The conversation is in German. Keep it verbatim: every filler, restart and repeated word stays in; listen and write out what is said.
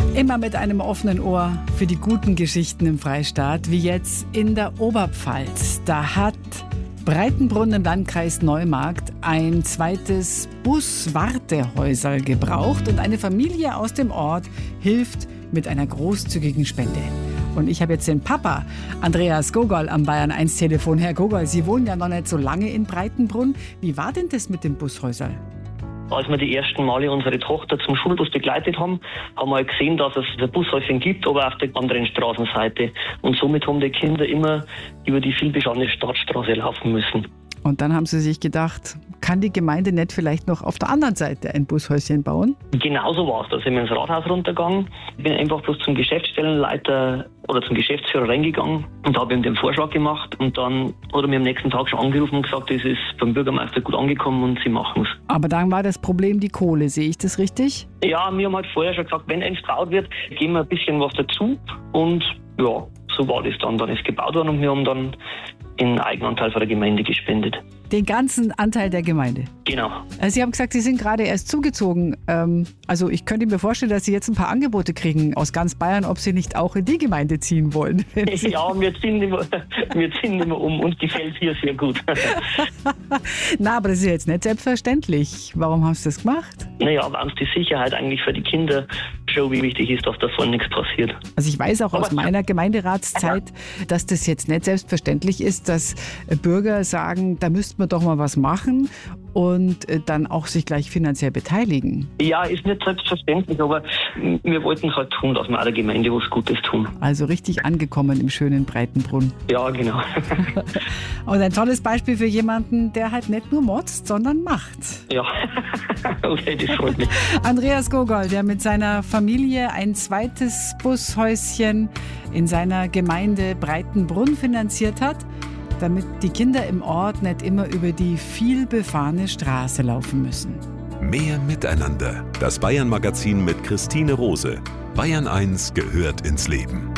Immer mit einem offenen Ohr für die guten Geschichten im Freistaat, wie jetzt in der Oberpfalz. Da hat Breitenbrunn im Landkreis Neumarkt ein zweites Buswartehäuserl gebraucht und eine Familie aus dem Ort hilft mit einer großzügigen Spende. Und ich habe jetzt den Papa, Andreas Gogol, am Bayern eins Telefon. Herr Gogol, Sie wohnen ja noch nicht so lange in Breitenbrunn. Wie war denn das mit dem Bushäuserl? Als wir die ersten Male unsere Tochter zum Schulbus begleitet haben, haben wir gesehen, dass es ein Bushäuschen gibt, aber auf der anderen Straßenseite. Und somit haben die Kinder immer über die vielbeschadene Stadtstraße laufen müssen. Und dann haben Sie sich gedacht, kann die Gemeinde nicht vielleicht noch auf der anderen Seite ein Bushäuschen bauen? Genauso war es. Da sind wir ins Rathaus runtergegangen. Ich bin einfach bloß zum Geschäftsstellenleiter oder zum Geschäftsführer reingegangen und habe ihm den Vorschlag gemacht. Und dann hat er mir am nächsten Tag schon angerufen und gesagt, es ist beim Bürgermeister gut angekommen und sie machen es. Aber dann war das Problem die Kohle, sehe ich das richtig? Ja, wir haben halt vorher schon gesagt, wenn eins gebaut wird, geben wir ein bisschen was dazu. Und ja, so war das dann. Dann ist gebaut worden und wir haben dann den Eigenanteil von der Gemeinde gespendet. Den ganzen Anteil der Gemeinde? Genau. Also Sie haben gesagt, Sie sind gerade erst zugezogen. Ähm, also ich könnte mir vorstellen, dass Sie jetzt ein paar Angebote kriegen aus ganz Bayern, ob Sie nicht auch in die Gemeinde ziehen wollen. Ja, wir ziehen, immer, wir ziehen immer um. Uns gefällt hier sehr gut. Na, aber das ist ja jetzt nicht selbstverständlich. Warum haben Sie das gemacht? Naja, weil uns die Sicherheit eigentlich für die Kinder schon wie wichtig ist, dass da so nichts passiert. Also ich weiß auch aus meiner Gemeinderatszeit, dass das jetzt nicht selbstverständlich ist, dass Bürger sagen, da müsste man doch mal was machen und dann auch sich gleich finanziell beteiligen. Ja, ist nicht selbstverständlich, aber wir wollten halt tun, dass wir auch der Gemeinde was Gutes tun. Also richtig angekommen im schönen Breitenbrunn. Ja, genau. Und ein tolles Beispiel für jemanden, der halt nicht nur motzt, sondern macht. Ja, okay, das freut mich. Andreas Gogol, der mit seiner Familie ein zweites Bushäuschen in seiner Gemeinde Breitenbrunn finanziert hat, damit die Kinder im Ort nicht immer über die vielbefahrene Straße laufen müssen. Mehr Miteinander. Das Bayern-Magazin mit Christine Rose. Bayern eins gehört ins Leben.